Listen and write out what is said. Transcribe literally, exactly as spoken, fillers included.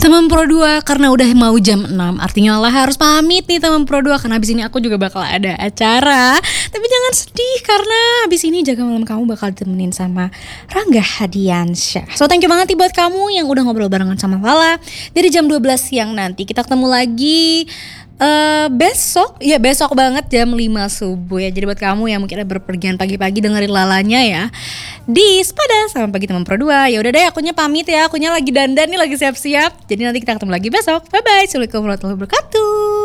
teman Pro dua, karena udah mau jam enam, artinya lah harus pamit nih teman Pro dua, karena habis ini aku juga bakal ada acara. Tapi jangan sedih, karena habis ini Jaga Malam kamu bakal ditemenin sama Rangga Hadiansyah. So thank you banget nih buat kamu yang udah ngobrol barengan sama Lala dari jam dua belas siang nanti. Kita ketemu lagi Uh, besok, ya besok banget jam lima subuh ya. Jadi buat kamu yang mungkin ada berpergian pagi-pagi dengerin Lalanya ya di Sepada sama Pagi Teman Pro dua. Ya udah deh, akunya pamit ya. Akunya lagi dandan nih, lagi siap-siap. Jadi nanti kita ketemu lagi besok. Bye bye. Assalamualaikum warahmatullahi wabarakatuh.